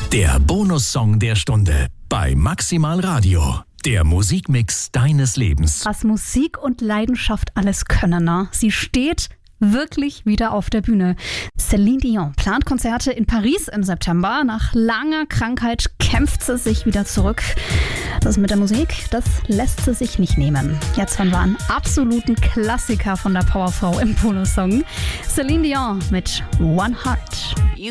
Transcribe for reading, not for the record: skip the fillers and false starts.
Der Bonussong der Stunde bei Maximal Radio. Der Musikmix deines Lebens. Was Musik und Leidenschaft alles können, ne? Sie steht wirklich wieder auf der Bühne. Céline Dion plant Konzerte in Paris im September. Nach langer Krankheit kämpft sie sich wieder zurück. Das mit der Musik, das lässt sie sich nicht nehmen. Jetzt hören wir einen absoluten Klassiker von der Powerfrau im Bonussong. Céline Dion mit One Heart.